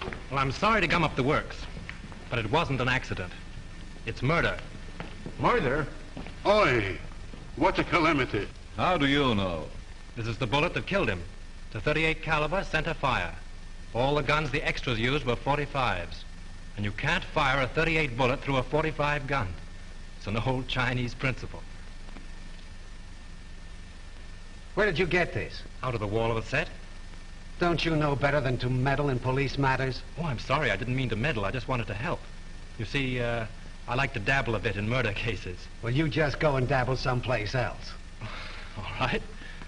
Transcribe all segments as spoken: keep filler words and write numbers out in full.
Well, I'm sorry to gum up the works, but it wasn't an accident. It's murder. Murder? Oi, what a calamity. How do you know? This is the bullet that killed him. It's a thirty-eight caliber center fire. All the guns the extras used were forty-fives. And you can't fire a thirty-eight bullet through a forty-five gun. It's an old Chinese principle. Where did you get this? Out of the wall of a set. Don't you know better than to meddle in police matters? Oh, I'm sorry. I didn't mean to meddle. I just wanted to help. You see, uh, I like to dabble a bit in murder cases. Well, you just go and dabble someplace else. All right.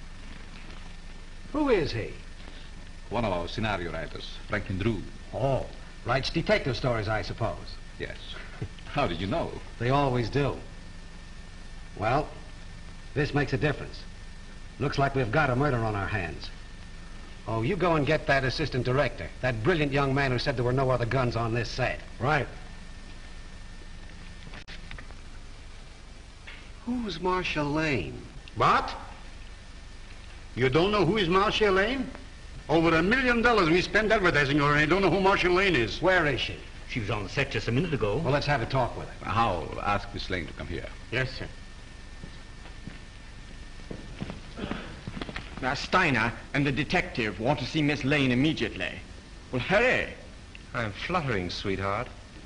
Who is he? One of our scenario writers, Franklin Drew. Oh, writes detective stories, I suppose. Yes. How did you know? They always do. Well, this makes a difference. Looks like we've got a murder on our hands. Oh, you go and get that assistant director, that brilliant young man who said there were no other guns on this set. Right. Who's Marcia Lane? What? You don't know who is Marcia Lane? Over a million dollars we spent advertising her, and I don't know who Marcia Lane is. Where is she? She was on the set just a minute ago. Well, let's have a talk with her. Howell, ask Miss Lane to come here. Yes, sir. Now, Steiner and the detective want to see Miss Lane immediately. Well, hurry. I'm fluttering, sweetheart.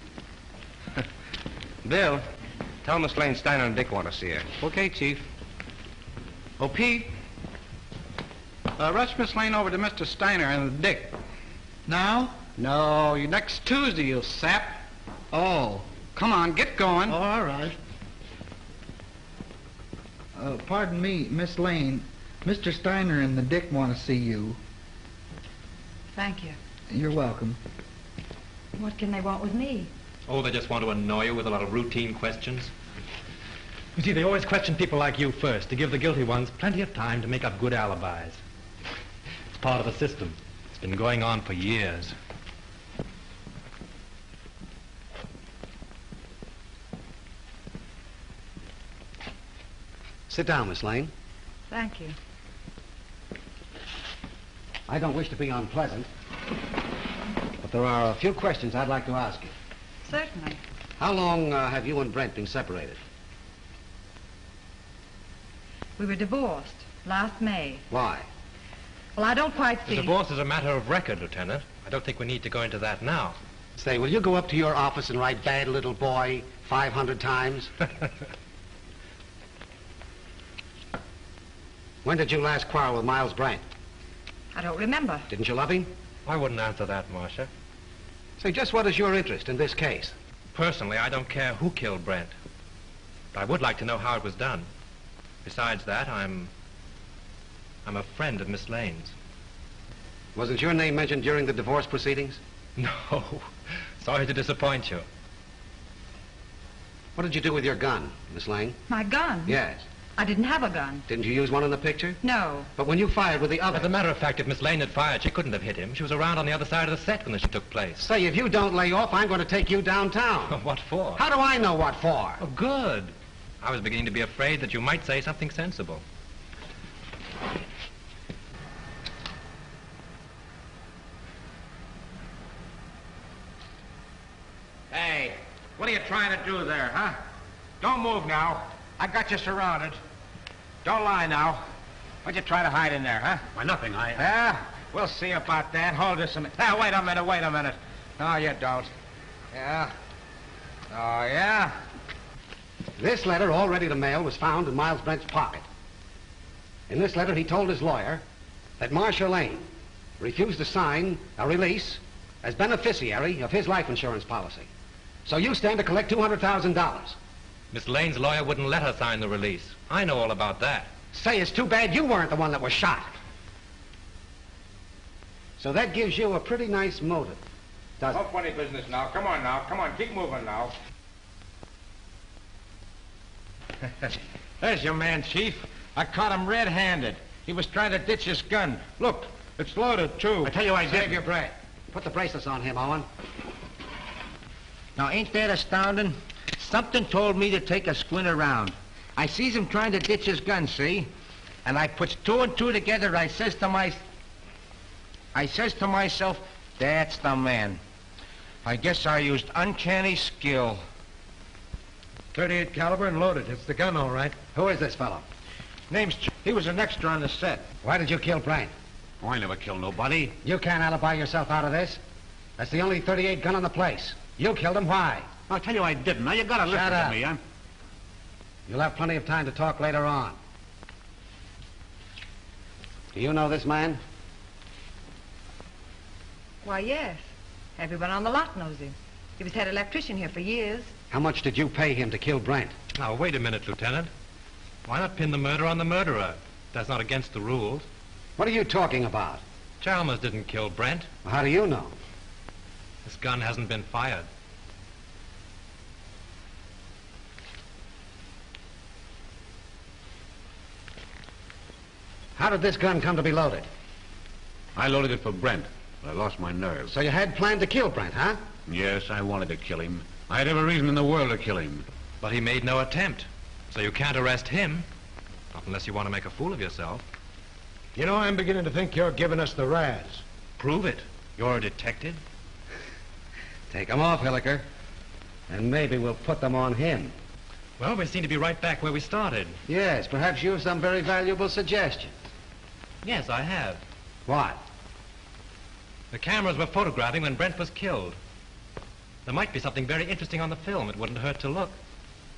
Bill, tell Miss Lane Steiner and Dick want to see her. Okay, Chief. Oh, Pete, uh, rush Miss Lane over to Mister Steiner and Dick. Now? No, you next Tuesday, you sap. Oh. Come on, get going. Oh, all right. Uh, pardon me, Miss Lane. Mister Steiner and the Dick want to see you. Thank you. You're welcome. What can they want with me? Oh, they just want to annoy you with a lot of routine questions. You see, they always question people like you first to give the guilty ones plenty of time to make up good alibis. It's part of the system. It's been going on for years. Sit down, Miss Lane. Thank you. I don't wish to be unpleasant, but there are a few questions I'd like to ask you. Certainly. How long uh, have you and Brent been separated? We were divorced last May. Why? Well, I don't quite The see... divorce is a matter of record, Lieutenant. I don't think we need to go into that now. Say, will you go up to your office and write bad little boy five hundred times? When did you last quarrel with Miles Brent? I don't remember. Didn't you love him? I wouldn't answer that, Marcia. Say, just what is your interest in this case? Personally, I don't care who killed Brent. But I would like to know how it was done. Besides that, I'm... I'm a friend of Miss Lane's. Wasn't your name mentioned during the divorce proceedings? No. Sorry to disappoint you. What did you do with your gun, Miss Lane? My gun? Yes. I didn't have a gun. Didn't you use one in the picture? No. But when you fired with the other... As a matter of fact, if Miss Lane had fired, she couldn't have hit him. She was around on the other side of the set when the shit took place. Say, if you don't lay off, I'm going to take you downtown. What for? How do I know what for? Oh, good. I was beginning to be afraid that you might say something sensible. Hey, what are you trying to do there, huh? Don't move now. I got you surrounded. Don't lie now. What'd you try to hide in there, huh? Why, nothing. I... Yeah? We'll see about that. Hold this a minute. Now, wait a minute, wait a minute. No, you don't. Yeah? Oh, yeah? This letter, all ready to mail, was found in Miles Brent's pocket. In this letter, he told his lawyer that Marcia Lane refused to sign a release as beneficiary of his life insurance policy. So you stand to collect two hundred thousand dollars. Miss Lane's lawyer wouldn't let her sign the release. I know all about that. Say, it's too bad you weren't the one that was shot. So that gives you a pretty nice motive, doesn't No funny business now. Come on now. Come on, keep moving now. There's your man, Chief. I caught him red-handed. He was trying to ditch his gun. Look, it's loaded, too. I tell you I did. Save your breath. Put the bracelets on him, Owen. Now, ain't that astounding? Something told me to take a squint around. I sees him trying to ditch his gun, see? And I puts two and two together. I says to my... I says to myself, That's the man. I guess I used uncanny skill. thirty-eight caliber and loaded. It's the gun, all right. Who is this fellow? Name's Ch- he was an extra on the set. Why did you kill Brent? Oh, I never killed nobody. You can't alibi yourself out of this. That's the only thirty-eight gun in the place. You killed him. Why? I'll tell you I didn't. Now, you gotta listen Shut to up. me. I'm... You'll have plenty of time to talk later on. Do you know this man? Why, yes. Everyone on the lot knows him. He was head electrician here for years. How much did you pay him to kill Brent? Now, wait a minute, Lieutenant. Why not pin the murder on the murderer? That's not against the rules. What are you talking about? Chalmers didn't kill Brent. Well, how do you know? This gun hasn't been fired. How did this gun come to be loaded? I loaded it for Brent, but I lost my nerve. So you had planned to kill Brent, huh? Yes, I wanted to kill him. I had every reason in the world to kill him. But he made no attempt. So you can't arrest him. Not unless you want to make a fool of yourself. You know, I'm beginning to think you're giving us the razz. Prove it. You're a detective. Take them off, Hilliker. And maybe we'll put them on him. Well, we seem to be right back where we started. Yes, perhaps you have some very valuable suggestions. Yes, I have. What? The cameras were photographing when Brent was killed. There might be something very interesting on the film. It wouldn't hurt to look.